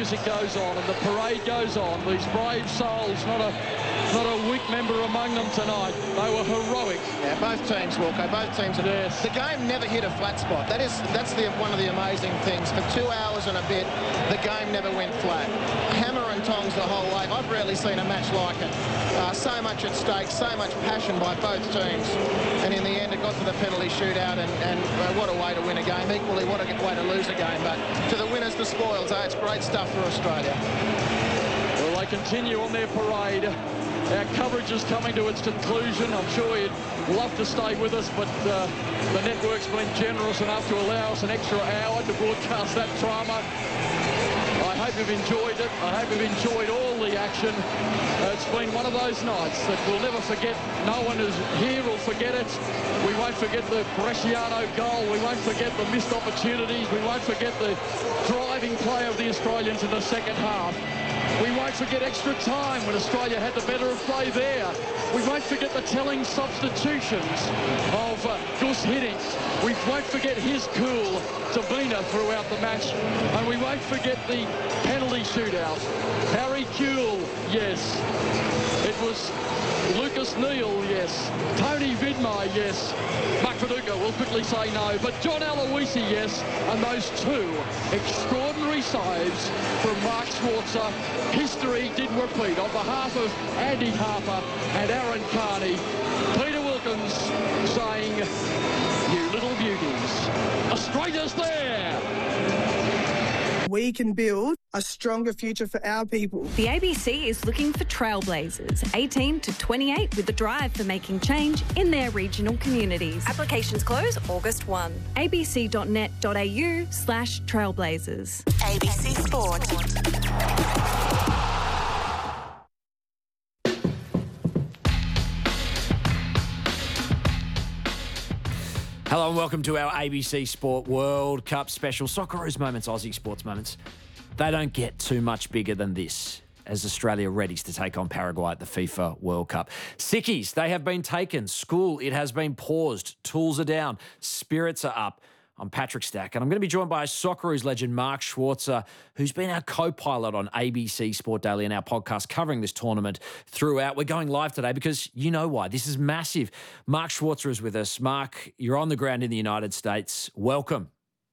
music goes on and the parade goes on, these brave souls, not a weak member among them tonight. They were heroic. Yeah, both teams, Wilco, both teams. Yes. The game never hit a flat spot. That's one of the amazing things. For 2 hours and a bit, the game never went flat. Hammer and tongs the whole way. I've rarely seen a match like it. So much at stake, so much passion by both teams. And in the end, it got to the penalty shootout, and what a way to win a game. Equally, what a way to lose a game. But to the winners, the spoils. It's great stuff for Australia. Well, they continue on their parade. Our coverage is coming to its conclusion. I'm sure you'd love to stay with us, but the network's been generous enough to allow us an extra hour to broadcast that drama. I hope you've enjoyed it. I hope you've enjoyed all the action. It's been one of those nights that we'll never forget. No one is here will forget it. We won't forget the Bresciano goal. We won't forget the missed opportunities. We won't forget the driving play of the Australians in the second half. We won't forget extra time when Australia had the better of play there. We won't forget the telling substitutions of Gus Hiddink. We won't forget his cool Sabina throughout the match. And we won't forget the penalty shootout. Harry Kewell, yes. It was Lucas Neal, yes. Tony Vidmar, yes. Mark Viduka will quickly say no. But John Aloisi, yes. And those two extraordinary saves from Mark Schwarzer. History did repeat. On behalf of Andy Harper and Aaron Carney, Peter Wilkins saying, you little beauties. Australia's there. We can build a stronger future for our people. The ABC is looking for trailblazers, 18 to 28, with a drive for making change in their regional communities. Applications close August 1. abc.net.au/trailblazers. ABC Sport. Hello and welcome to our ABC Sport World Cup special. Socceroos Moments, Aussie Sports Moments. They don't get too much bigger than this as Australia readies to take on Paraguay at the FIFA World Cup. Sickies, they have been taken. School, it has been paused. Tools are down. Spirits are up. I'm Patrick Stack, and I'm going to be joined by Socceroos legend Mark Schwarzer, who's been our co-pilot on ABC Sport Daily and our podcast covering this tournament throughout. We're going live today because you know why. This is massive. Mark Schwarzer is with us. Mark, you're on the ground in the United States. Welcome.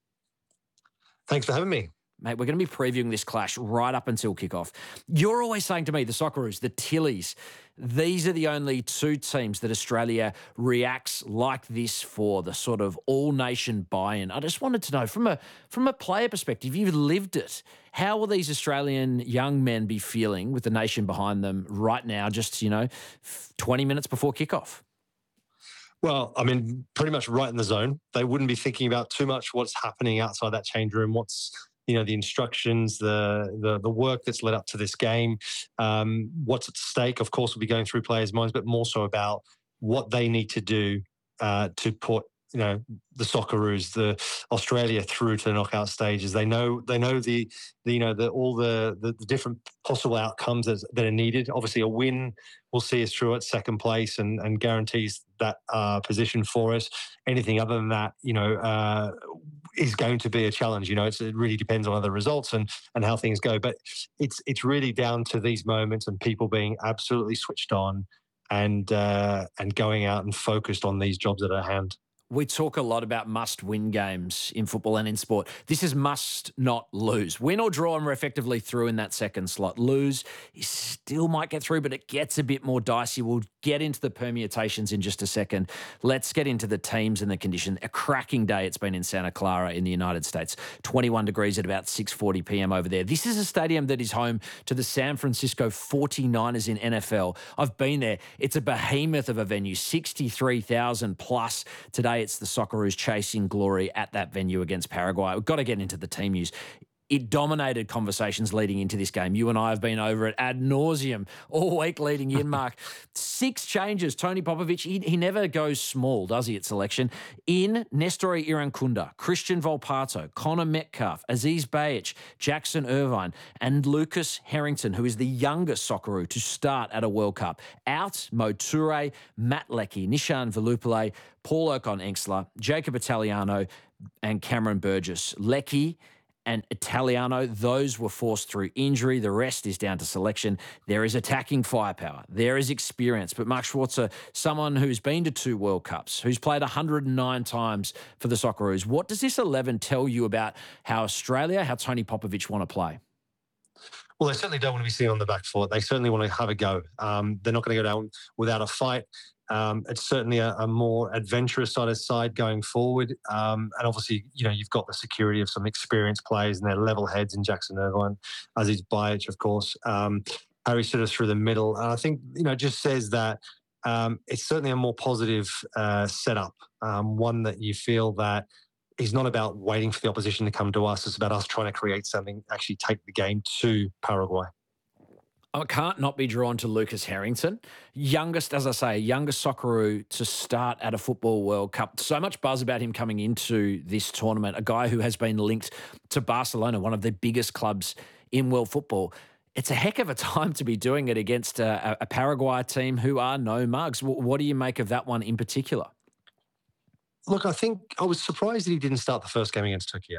Thanks for having me. Mate, we're going to be previewing this clash right up until kickoff. You're always saying to me, the Socceroos, the Tillies, these are the only two teams that Australia reacts like this for, the sort of all-nation buy-in. I just wanted to know, from a player perspective, you've lived it. How will these Australian young men be feeling with the nation behind them right now, just, 20 minutes before kickoff? Well, I mean, pretty much right in the zone. They wouldn't be thinking about too much what's happening outside that change room, what's the instructions, the work that's led up to this game, what's at stake, of course, will be going through players' minds, but more so about what they need to do to put, the Socceroos, the Australia through to the knockout stages. They know all the different possible outcomes that are needed. Obviously, a win will see us through at second place and guarantees that position for us. Anything other than that, is going to be a challenge. It really depends on other results and how things go. But it's really down to these moments and people being absolutely switched on and going out and focused on these jobs at our hand. We talk a lot about must-win games in football and in sport. This is must not lose. Win or draw, and we're effectively through in that second slot. Lose, you still might get through, but it gets a bit more dicey. We'll get into the permutations in just a second. Let's get into the teams and the condition. A cracking day it's been in Santa Clara in the United States. 21 degrees at about 6:40 p.m. over there. This is a stadium that is home to the San Francisco 49ers in NFL. I've been there. It's a behemoth of a venue, 63,000 plus. Today, it's the Socceroos chasing glory at that venue against Paraguay. We've got to get into the team news. It dominated conversations leading into this game. You and I have been over it ad nauseum all week leading in, Mark. 6 changes. Tony Popovic, he never goes small, does he, at selection? In Nestori Irankunda, Christian Volpato, Connor Metcalf, Aziz Bayic, Jackson Irvine, and Lucas Harrington, who is the youngest Socceroo to start at a World Cup. Out, Mo Toure, Matt Leckie, Nishan Velupile, Paul Ocon-Engstler, Jacob Italiano, and Cameron Burgess. Leckie and Italiano, those were forced through injury. The rest is down to selection. There is attacking firepower. There is experience. But Mark Schwarzer, someone who's been to 2 World Cups, who's played 109 times for the Socceroos, what does this 11 tell you about how Australia, how Tony Popovic want to play? Well, they certainly don't want to be seen on the back foot. They certainly want to have a go. They're not going to go down without a fight. It's certainly a more adventurous side going forward. And obviously, you've got the security of some experienced players and their level heads in Jackson Irvine, Aziz Bayic, of course. Harry Souttar through the middle. And I think, it just says that it's certainly a more positive setup, one that you feel that is not about waiting for the opposition to come to us. It's about us trying to create something, actually take the game to Paraguay. I can't not be drawn to Lucas Harrington. Youngest, as I say, youngest Socceroo to start at a Football World Cup. So much buzz about him coming into this tournament, a guy who has been linked to Barcelona, one of the biggest clubs in world football. It's a heck of a time to be doing it against a Paraguay team who are no mugs. What do you make of that one in particular? Look, I think I was surprised that he didn't start the first game against Turkey.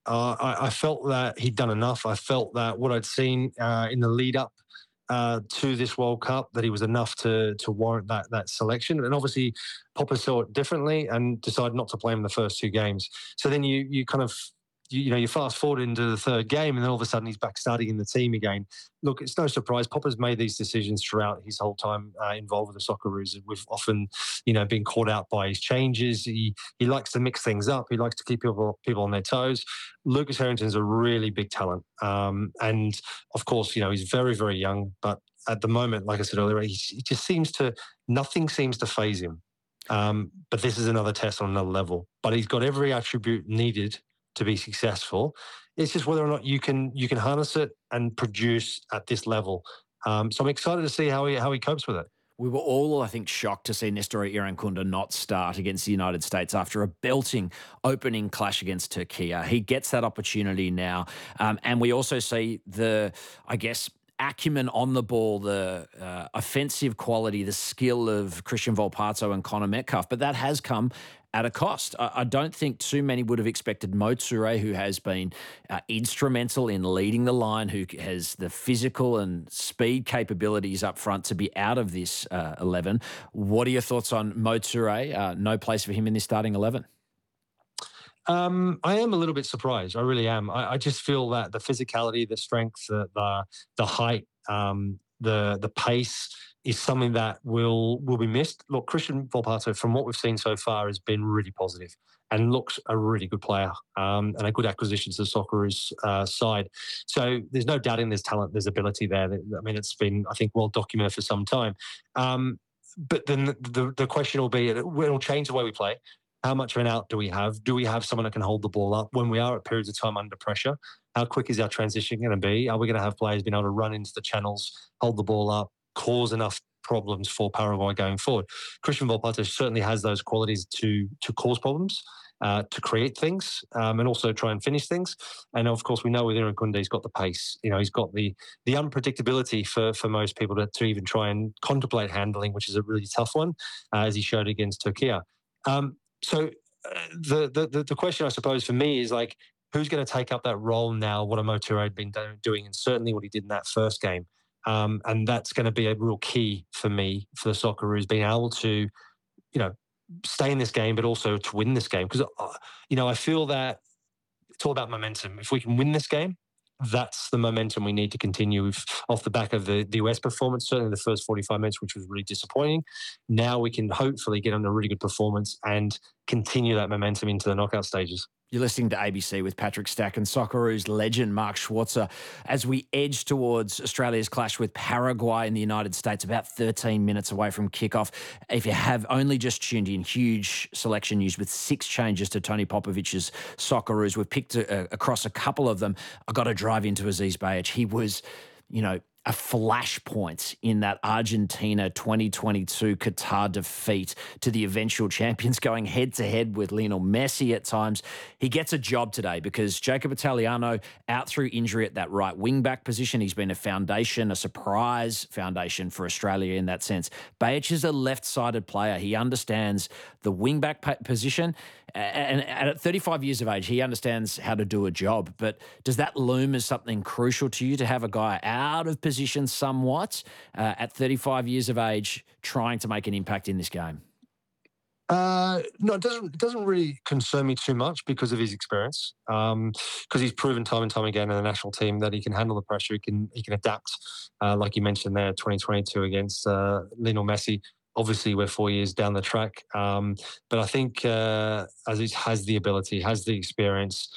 I felt that he'd done enough. I felt that what I'd seen in the lead up to this World Cup, that he was enough to warrant that selection. And obviously, Popper saw it differently and decided not to play him the first 2 games. So then you kind of, you fast forward into the 3rd game and then all of a sudden he's back starting in the team again. Look, it's no surprise. Popper's made these decisions throughout his whole time involved with the Socceroos. We've often, been caught out by his changes. He likes to mix things up. He likes to keep people on their toes. Lucas Harrington's a really big talent. And of course, he's very, very young, but at the moment, like I said earlier, he just nothing seems to faze him. But this is another test on another level. But he's got every attribute needed to be successful. It's just whether or not you can harness it and produce at this level. So I'm excited to see how he copes with it. We were all, I think, shocked to see Nestor Irankunda not start against the United States after a belting opening clash against Turkey. He gets that opportunity now. And we also see the, I guess, acumen on the ball, the offensive quality, the skill of Christian Volpato and Connor Metcalf. But that has come at a cost. I don't think too many would have expected Mo Toure, who has been instrumental in leading the line, who has the physical and speed capabilities up front, to be out of this 11. What are your thoughts on Mo Toure? No place for him in this starting 11. I am a little bit surprised. I really am. I just feel that the physicality, the strength, the height, the pace is something that will be missed. Look, Christian Volpato, from what we've seen so far, has been really positive and looks a really good player and a good acquisition to the Socceroos side. So there's no doubting there's talent, there's ability there. I mean, it's been, I think, well documented for some time. But then the question will be, it'll change the way we play. How much of an out do we have? Do we have someone that can hold the ball up when we are at periods of time under pressure? How quick is our transition going to be? Are we going to have players being able to run into the channels, hold the ball up, cause enough problems for Paraguay going forward? Christian Volpato certainly has those qualities to cause problems, to create things, and also try and finish things. And of course, we know with Irankunda, he's got the pace. He's got the unpredictability for most people to even try and contemplate handling, which is a really tough one, as he showed against Turkey. So the question, I suppose, for me is like, who's going to take up that role now? What Mo Toure had been doing, and certainly what he did in that first game. And that's going to be a real key for me, for the Socceroos, being able to, stay in this game, but also to win this game. Because, I feel that it's all about momentum. If we can win this game, that's the momentum we need to continue off the back of the US performance, certainly the first 45 minutes, which was really disappointing. Now we can hopefully get on a really good performance and continue that momentum into the knockout stages. You're listening to ABC with Patrick Stack and Socceroos legend Mark Schwarzer as we edge towards Australia's clash with Paraguay in the United States, about 13 minutes away from kickoff. If you have only just tuned in, huge selection news with 6 changes to Tony Popovic's Socceroos. We've picked across a couple of them. I've got to drive into Aziz Bayic. He was, a flashpoint in that Argentina 2022 Qatar defeat to the eventual champions, going head-to-head with Lionel Messi at times. He gets a job today because Jacob Italiano out through injury at that right wing-back position. He's been a foundation, a surprise foundation for Australia in that sense. Bajic is a left-sided player. He understands the wing-back position, and at 35 years of age, he understands how to do a job. But does that loom as something crucial to you, to have a guy out of position somewhat at 35 years of age trying to make an impact in this game? No, it doesn't really concern me too much because of his experience. Because he's proven time and time again in the national team that he can handle the pressure. He can adapt, like you mentioned there, 2022 against Lionel Messi. Obviously, we're 4 years down the track, but I think Aziz has the ability, has the experience,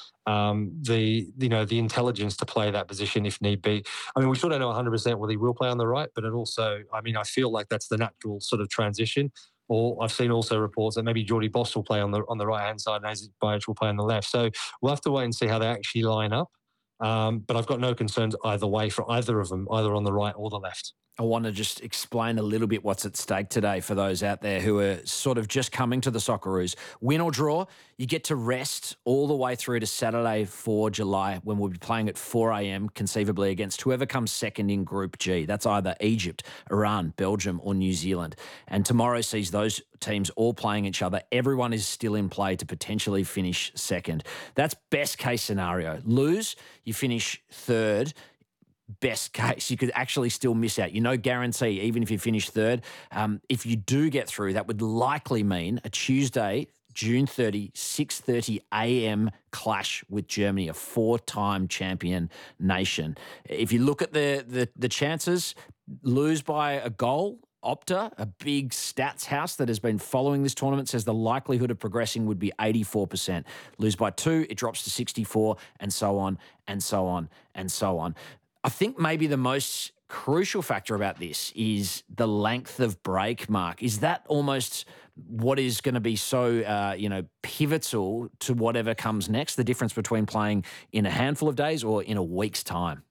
the intelligence to play that position if need be. I mean, we still don't know 100% whether he will play on the right, but it also, I mean, I feel like that's the natural sort of transition. Or I've seen also reports that maybe Jordy Boss will play on the right hand side and Aziz Bajic will play on the left. So we'll have to wait and see how they actually line up. But I've got no concerns either way for either of them, either on the right or the left. I want to just explain a little bit what's at stake today for those out there who are sort of just coming to the Socceroos. Win or draw, you get to rest all the way through to Saturday, 4 July, when we'll be playing at 4 a.m, conceivably against whoever comes second in Group G. That's either Egypt, Iran, Belgium or New Zealand. And tomorrow sees those teams all playing each other. Everyone is still in play to potentially finish second. That's best case scenario. Lose, you finish third. Best case, you could actually still miss out. Guarantee, even if you finish third. If you do get through, that would likely mean a Tuesday, June 30, 6:30 a.m. clash with Germany, a four-time champion nation. If you look at the chances, lose by a goal. Opta, a big stats house that has been following this tournament, says the likelihood of progressing would be 84%. Lose by 2, it drops to 64, and so on, and so on, and so on. I think maybe the most crucial factor about this is the length of break, Mark. Is that almost what is going to be so, pivotal to whatever comes next, the difference between playing in a handful of days or in a week's time?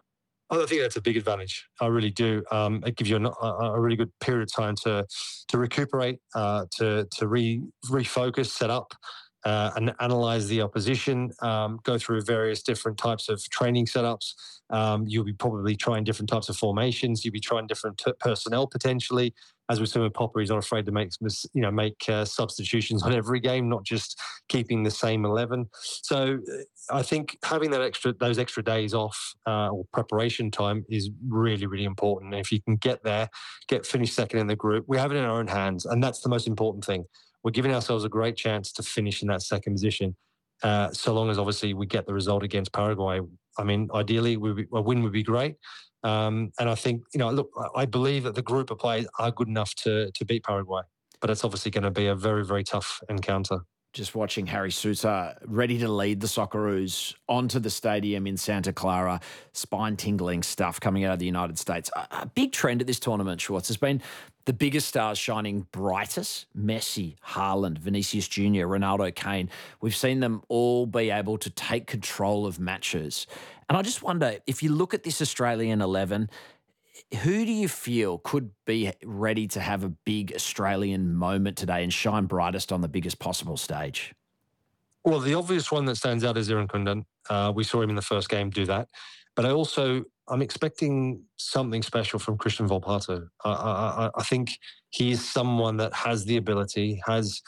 I think that's a big advantage. I really do. It gives you a really good period of time to recuperate, to refocus, set up, and analyze the opposition, go through various different types of training setups. You'll be probably trying different types of formations. You'll be trying different personnel potentially. As we've seen with Popper, he's not afraid to make substitutions on every game, not just keeping the same 11. So I think having those extra days off or preparation time is really, really important. And if you can get there, finish second in the group, we have it in our own hands, and that's the most important thing. We're giving ourselves a great chance to finish in that second position, so long as obviously we get the result against Paraguay. I mean, ideally, a win would be great. And I think, I believe that the group of players are good enough to beat Paraguay, but it's obviously going to be a very, very tough encounter. Just watching Harry Souttar ready to lead the Socceroos onto the stadium in Santa Clara. Spine-tingling stuff coming out of the United States. A big trend at this tournament, Schwartz, has been the biggest stars shining brightest. Messi, Haaland, Vinicius Jr., Ronaldo, Kane. We've seen them all be able to take control of matches. And I just wonder, if you look at this Australian 11, who do you feel could be ready to have a big Australian moment today and shine brightest on the biggest possible stage? Well, the obvious one that stands out is Aaron Kundan. We saw him in the first game do that. But I'm expecting something special from Christian Volpato. I think he is someone that has the ability, has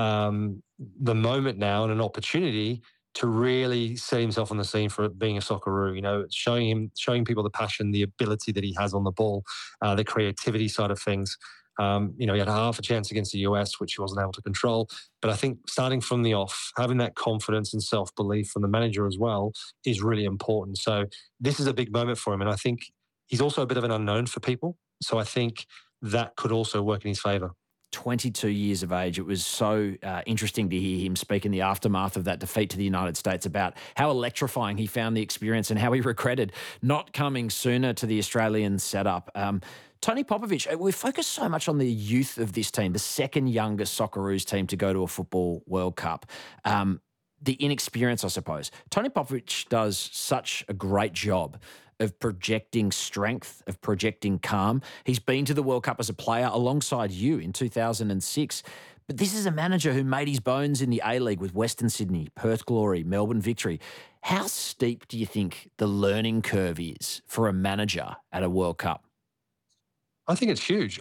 the moment now and an opportunity to really set himself on the scene for being a Socceroo, showing people the passion, the ability that he has on the ball, the creativity side of things. He had half a chance against the US, which he wasn't able to control. But I think starting from the off, having that confidence and self-belief from the manager as well is really important. So this is a big moment for him. And I think he's also a bit of an unknown for people. So I think that could also work in his favour. 22 years of age. It was so interesting to hear him speak in the aftermath of that defeat to the United States about how electrifying he found the experience and how he regretted not coming sooner to the Australian setup. Tony Popovic, we focus so much on the youth of this team, the second youngest Socceroos team to go to a Football World Cup. The inexperience, I suppose. Tony Popovic does such a great job of projecting strength, of projecting calm. He's been to the World Cup as a player alongside you in 2006. But this is a manager who made his bones in the A-League with Western Sydney, Perth Glory, Melbourne Victory. How steep do you think the learning curve is for a manager at a World Cup? I think it's huge.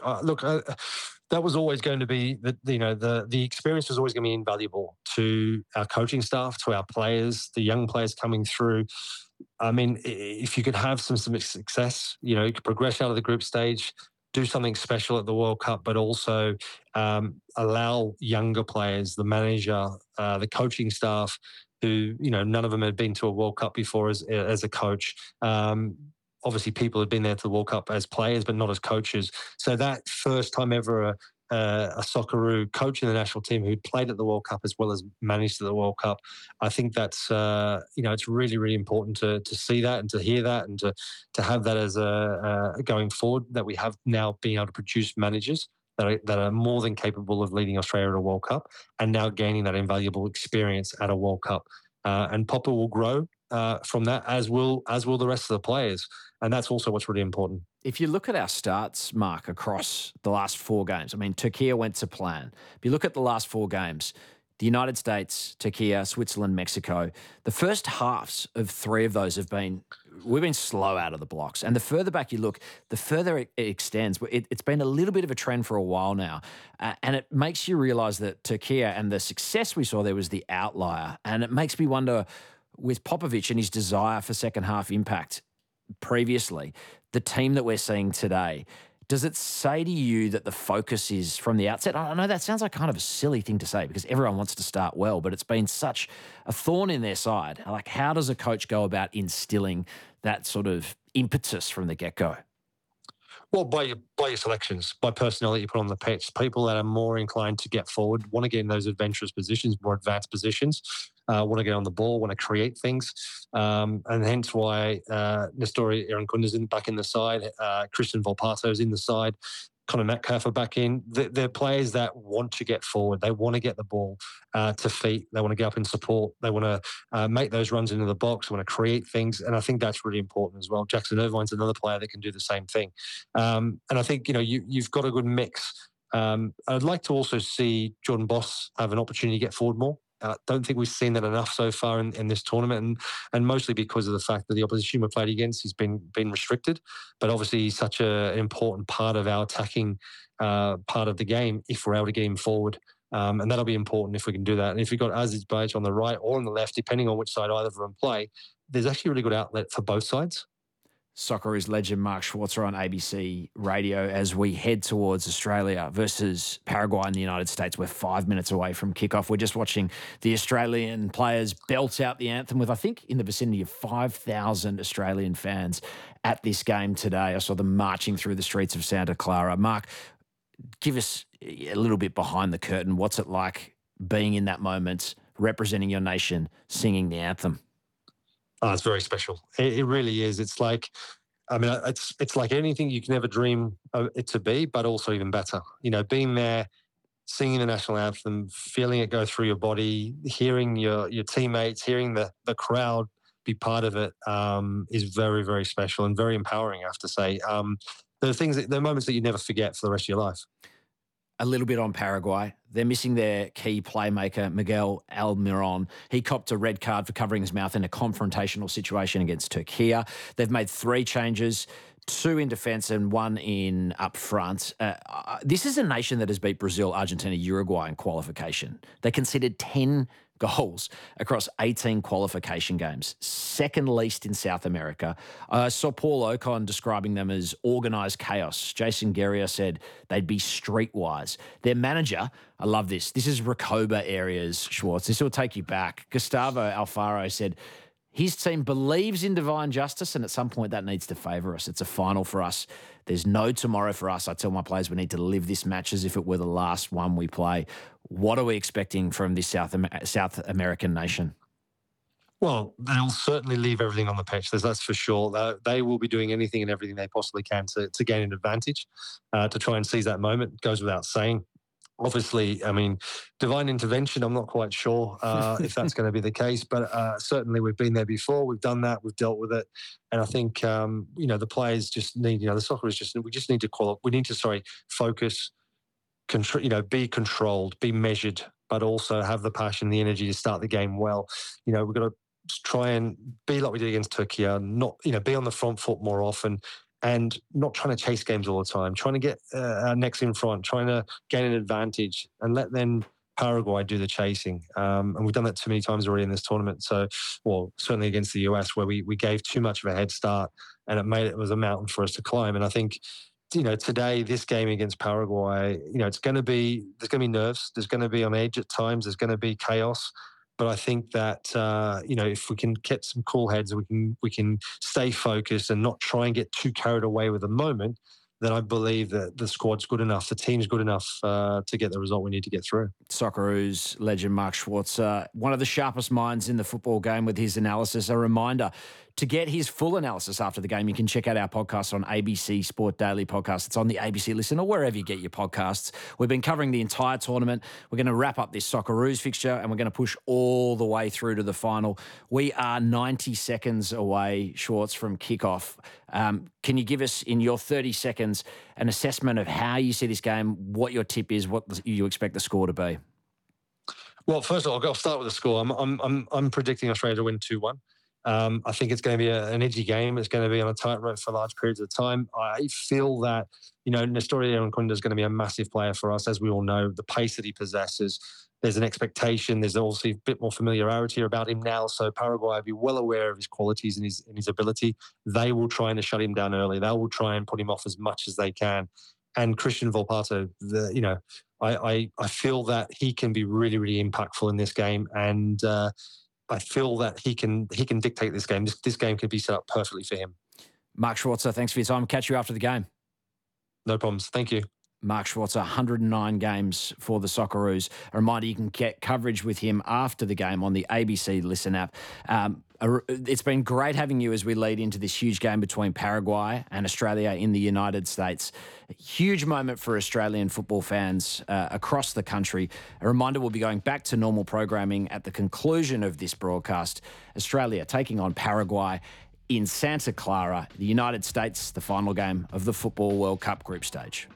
That was always going to be the experience was always going to be invaluable to our coaching staff, to our players, the young players coming through. I mean, if you could have some success, you could progress out of the group stage, do something special at the World Cup, but also allow younger players, the manager, the coaching staff, who none of them had been to a World Cup before as a coach. Obviously, people had been there to the World Cup as players, but not as coaches. So that first time ever a Socceroo coach in the national team who'd played at the World Cup as well as managed at the World Cup, I think that's it's really, really important to see that and to hear that and to have that as a going forward, that we have now being able to produce managers that are more than capable of leading Australia at a World Cup and now gaining that invaluable experience at a World Cup. And Popper will grow from that, as will the rest of the players. And that's also what's really important. If you look at our starts, Mark, across the last 4 games, I mean, Turkey went to plan. If you look at the last 4 games, the United States, Turkey, Switzerland, Mexico, the first halves of 3 of those we've been slow out of the blocks. And the further back you look, the further it extends. It's been a little bit of a trend for a while now. And it makes you realise that Turkey and the success we saw there was the outlier. And it makes me wonder, with Popovic and his desire for second half impact previously, the team that we're seeing today, does it say to you that the focus is from the outset? I know that sounds like kind of a silly thing to say because everyone wants to start well, but it's been such a thorn in their side. Like, how does a coach go about instilling that sort of impetus from the get-go? Well, by your selections, by personnel that you put on the pitch, people that are more inclined to get forward, want to get in those adventurous positions, more advanced positions, want to get on the ball, want to create things. And hence why Nestori Irankunda is back in the side, Christian Volpato is in the side, Connor Metcalf are back in. They're players that want to get forward. They want to get the ball to feet. They want to get up in support. They want to make those runs into the box. They want to create things. And I think that's really important as well. Jackson Irvine's another player that can do the same thing. And I think, you've got a good mix. I'd like to also see Jordan Boss have an opportunity to get forward more. I don't think we've seen that enough so far in this tournament, and mostly because of the fact that the opposition we played against has been restricted. But obviously, he's such an important part of our attacking part of the game if we're able to get him forward. And that'll be important if we can do that. And if you've got Aziz Bajic on the right or on the left, depending on which side either of them play, there's actually a really good outlet for both sides. Socceroos legend Mark Schwarzer on ABC Radio as we head towards Australia versus Paraguay in the United States. We're 5 minutes away from kickoff. We're just watching the Australian players belt out the anthem with, I think, in the vicinity of 5,000 Australian fans at this game today. I saw them marching through the streets of Santa Clara. Mark, give us a little bit behind the curtain. What's it like being in that moment, representing your nation, singing the anthem? Oh, it's very special. It really is. It's like, it's like anything you can ever dream it to be, but also even better. Being there, singing the national anthem, feeling it go through your body, hearing your teammates, hearing the crowd be part of it is very, very special and very empowering, I have to say. The moments that you never forget for the rest of your life. A little bit on Paraguay. They're missing their key playmaker, Miguel Almiron. He copped a red card for covering his mouth in a confrontational situation against Turkey. They've made 3 changes, 2 in defence and 1 in up front. This is a nation that has beat Brazil, Argentina, Uruguay in qualification. They conceded 10 goals across 18 qualification games, second least in South America. I saw Paul Ocon describing them as organised chaos. Jason Guerrier said they'd be streetwise. Their manager, I love this. This is Recoba areas, Schwartz. This will take you back. Gustavo Alfaro said his team believes in divine justice, and at some point that needs to favour us. It's a final for us. There's no tomorrow for us. I tell my players we need to live this match as if it were the last one we play. What are we expecting from this South American nation? Well, they'll certainly leave everything on the pitch. That's for sure. They will be doing anything and everything they possibly can to gain an advantage, to try and seize that moment. It goes without saying. Obviously, I mean, divine intervention, I'm not quite sure if that's going to be the case, but certainly we've been there before. We've done that. We've dealt with it. And I think, the players just need, the Socceroos we just need to focus, be controlled, be measured, but also have the passion, the energy to start the game well. We've got to try and be like we did against Turkey, not, be on the front foot more often, and not trying to chase games all the time, trying to get our necks in front, trying to gain an advantage and let then Paraguay do the chasing. And we've done that too many times already in this tournament. So, certainly against the US, where we gave too much of a head start and it was a mountain for us to climb. And I think, today, this game against Paraguay, there's going to be nerves. There's going to be on edge at times. There's going to be chaos. But I think that, if we can get some cool heads, we can stay focused and not try and get too carried away with the moment, then I believe that the squad's good enough, the team's good enough to get the result we need to get through. Socceroos legend Mark Schwarzer, one of the sharpest minds in the football game with his analysis. A reminder, to get his full analysis after the game, you can check out our podcast on ABC Sport Daily Podcast. It's on the ABC Listen or wherever you get your podcasts. We've been covering the entire tournament. We're going to wrap up this Socceroos fixture and we're going to push all the way through to the final. We are 90 seconds away, Schwartz, from kickoff. Can you give us, in your 30 seconds, an assessment of how you see this game, what your tip is, what you expect the score to be? Well, first of all, I'll start with the score. I'm predicting Australia to win 2-1. I think it's going to be an edgy game. It's going to be on a tightrope for large periods of time. I feel that, Nestory Irankunda is going to be a massive player for us, as we all know. The pace that he possesses, there's an expectation. There's also a bit more familiarity about him now. So Paraguay will be well aware of his qualities and his ability. They will try and shut him down early. They will try and put him off as much as they can. And Christian Volpato, I feel that he can be really, really impactful in this game. And I feel that he can dictate this game. This game could be set up perfectly for him. Mark Schwarzer, thanks for your time. Catch you after the game. No problems. Thank you. Mark Schwarzer, 109 games for the Socceroos. A reminder, you can get coverage with him after the game on the ABC Listen app. It's been great having you as we lead into this huge game between Paraguay and Australia in the United States. A huge moment for Australian football fans across the country. A reminder, we'll be going back to normal programming at the conclusion of this broadcast. Australia taking on Paraguay in Santa Clara, the United States, the final game of the Football World Cup group stage.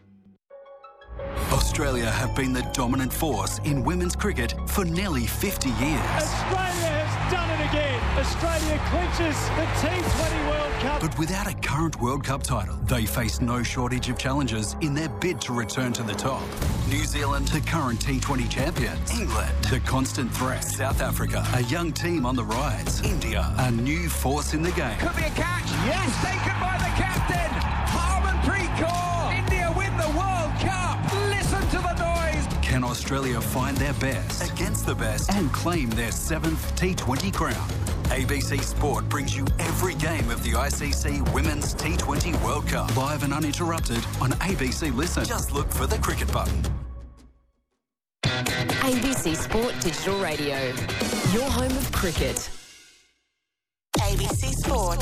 Australia have been the dominant force in women's cricket for nearly 50 years. Australia has done it again. Australia clinches the T20 World Cup. But without a current World Cup title, they face no shortage of challenges in their bid to return to the top. New Zealand, the current T20 champions. England, the constant threat. South Africa, a young team on the rise. India, a new force in the game. Could be a catch. Yes, taken by the captain. Harmanpreet Kaur. India win the World Cup. Listen to the noise. Can Australia find their best against the best and claim their 7th T20 crown? ABC Sport brings you every game of the ICC Women's T20 World Cup, live and uninterrupted on ABC Listen. Just look for the cricket button. ABC Sport Digital Radio, your home of cricket. ABC Sport.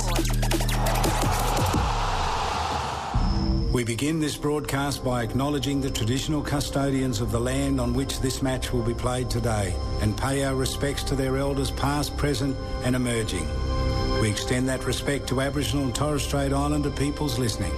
We begin this broadcast by acknowledging the traditional custodians of the land on which this match will be played today and pay our respects to their elders past, present and emerging. We extend that respect to Aboriginal and Torres Strait Islander peoples listening.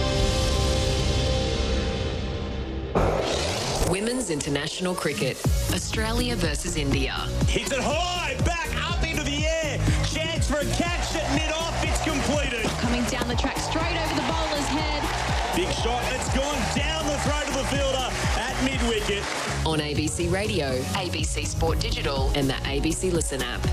Women's international cricket. Australia versus India. Hits it high, back up into the air. Chance for a catch at mid-off. It's completed. Coming down the track straight over the bowler's head. Big shot, and it's gone down the throat of the fielder at mid-wicket. On ABC Radio, ABC Sport Digital and the ABC Listen app.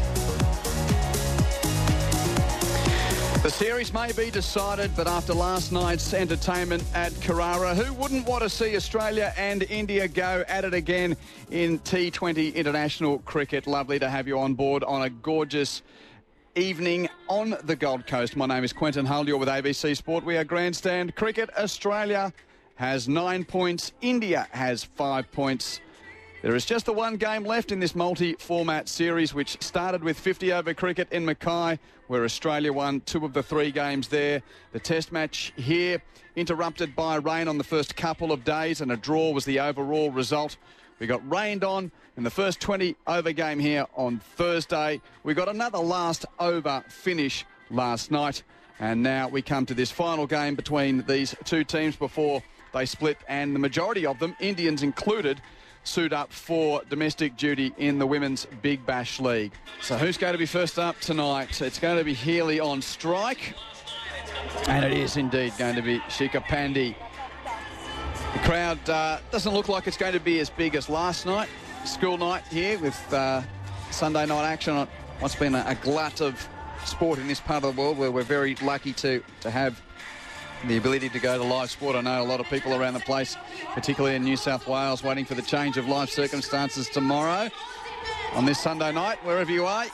The series may be decided, but after last night's entertainment at Carrara, who wouldn't want to see Australia and India go at it again in T20 international cricket? Lovely to have you on board on a gorgeous evening on the Gold Coast. My name is Quentin Hull. You're with ABC Sport. We are Grandstand Cricket. Australia has 9 points. India has 5 points. There is just the one game left in this multi-format series, which started with 50-over cricket in Mackay, where Australia won 2 of the 3 games there. The test match here interrupted by rain on the first couple of days, and a draw was the overall result. We got rained on in the first 20-over game here on Thursday. We got another last over finish last night, and now we come to this final game between these two teams before they split, and the majority of them, Indians included, suit up for domestic duty in the Women's Big Bash League. So who's going to be first up tonight? It's going to be Healy on strike, and it is indeed going to be Shikha Pandey. The crowd doesn't look like it's going to be as big as last night. School night here with Sunday night action on what's been a glut of sport in this part of the world, where we're very lucky to have the ability to go to live sport. I know a lot of people around the place, particularly in New South Wales, waiting for the change of life circumstances tomorrow. On this Sunday night, wherever you are,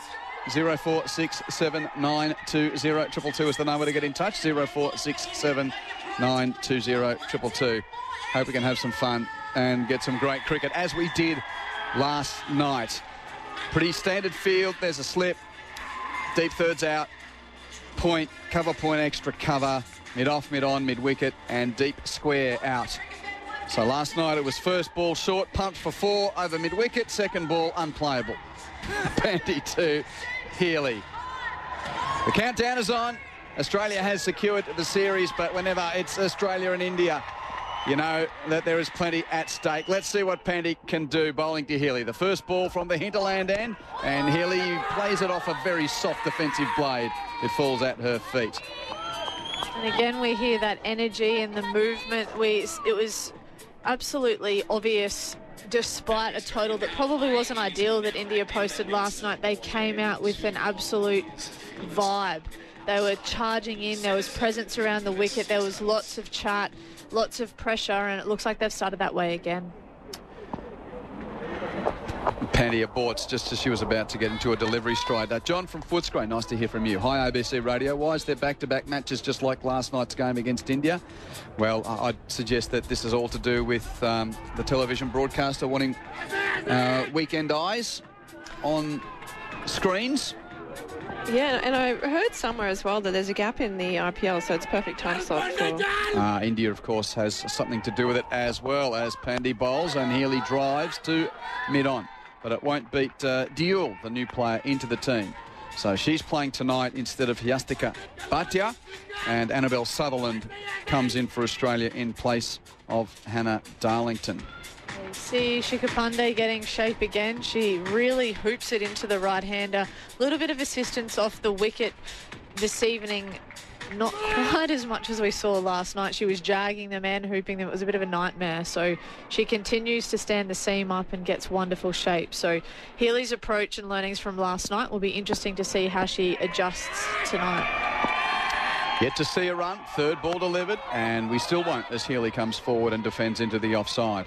0467920222 is the number to get in touch. 0467920222. Hope we can have some fun and get some great cricket, as we did last night. Pretty standard field. There's a slip. Deep thirds out. Point, cover point, extra cover. Mid-off, mid-on, mid-wicket, and deep square out. So last night it was first ball short, pumped for 4 over mid-wicket, second ball unplayable. Pandey to Healy. The countdown is on. Australia has secured the series, but whenever it's Australia and India, you know that there is plenty at stake. Let's see what Pandey can do, bowling to Healy. The first ball from the hinterland end, and Healy plays it off a very soft defensive blade. It falls at her feet. And again, we hear that energy and the movement. It was absolutely obvious, despite a total that probably wasn't ideal that India posted last night. They came out with an absolute vibe. They were charging in. There was presence around the wicket. There was lots of chat, lots of pressure, and it looks like they've started that way again. Pandey aborts just as she was about to get into a delivery stride. John from Footscray, nice to hear from you. Hi, ABC Radio. Why is there back-to-back matches just like last night's game against India? Well, I'd suggest that this is all to do with the television broadcaster wanting weekend eyes on screens. Yeah, and I heard somewhere as well that there's a gap in the IPL, so it's perfect time slot for... India, of course, has something to do with it, as well as Pandey bowls and Healy drives to mid-on. But it won't beat Diul, the new player, into the team. So she's playing tonight instead of Yastika Bhatia, and Annabelle Sutherland comes in for Australia in place of Hannah Darlington. See Shikha Pandey getting shape again. She really hoops it into the right-hander. A little bit of assistance off the wicket this evening. Not quite as much as we saw last night. She was jagging them and hooping them. It was a bit of a nightmare. So she continues to stand the seam up and gets wonderful shape. So Healy's approach and learnings from last night will be interesting to see how she adjusts tonight. Yet to see a run. Third ball delivered, and we still won't as Healy comes forward and defends into the offside.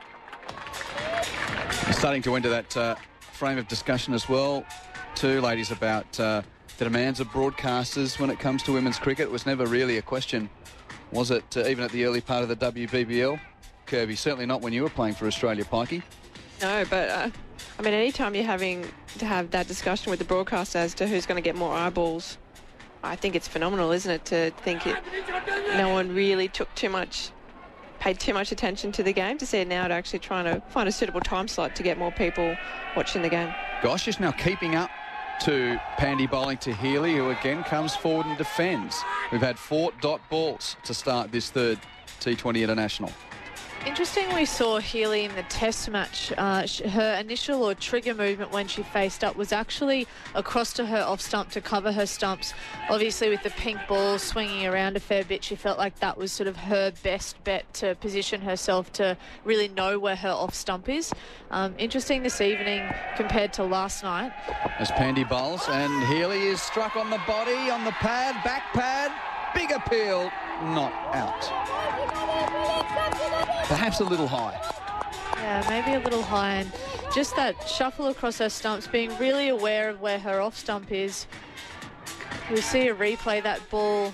Starting to enter that frame of discussion as well, too, ladies, about the demands of broadcasters when it comes to women's cricket. It was never really a question, was it, even at the early part of the WBBL? Kirby, certainly not when you were playing for Australia, Pikey. No, but, I mean, anytime you're having to have that discussion with the broadcaster as to who's going to get more eyeballs, I think it's phenomenal, isn't it, to think no one really paid too much attention to the game, to see it now to actually trying to find a suitable time slot to get more people watching the game. Gosh is now keeping up to Pandey bowling to Healy, who again comes forward and defends. We've had 4 dot balls to start this third T20 International. Interesting, we saw Healy in the test match. Her initial or trigger movement when she faced up was actually across to her off stump to cover her stumps. Obviously with the pink ball swinging around a fair bit, she felt like that was sort of her best bet to position herself to really know where her off stump is. Interesting this evening compared to last night. As Pandey bowls, and Healy is struck on the body, on the pad, back pad, big appeal, not out. Perhaps a little high. Yeah, maybe a little high, and just that shuffle across her stumps, being really aware of where her off stump is. We see a replay, that ball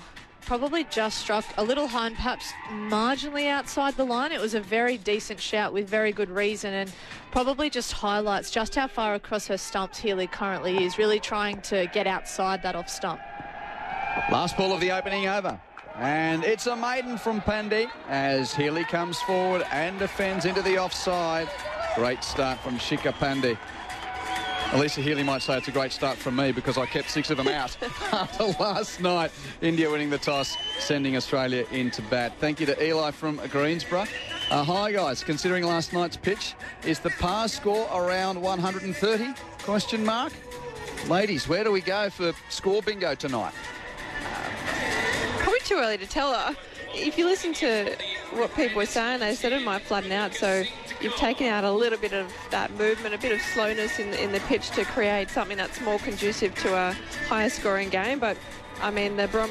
probably just struck a little high and perhaps marginally outside the line. It was a very decent shout with very good reason, and probably just highlights just how far across her stumps Healy currently is, really trying to get outside that off stump. Last ball of the opening over. And it's a maiden from Pandey as Healy comes forward and defends into the offside. Great start from Shikha Pandey. Alyssa Healy might say it's a great start from me because I kept 6 of them out after last night. India winning the toss, sending Australia into bat. Thank you to Eli from Greensborough. Hi, guys. Considering last night's pitch, is the par score around 130? Question mark. Ladies, where do we go for score bingo tonight? Probably too early to tell her. If you listen to what people were saying, they said it might flatten out, so you've taken out a little bit of that movement, a bit of slowness in the pitch to create something that's more conducive to a higher scoring game. But I mean, the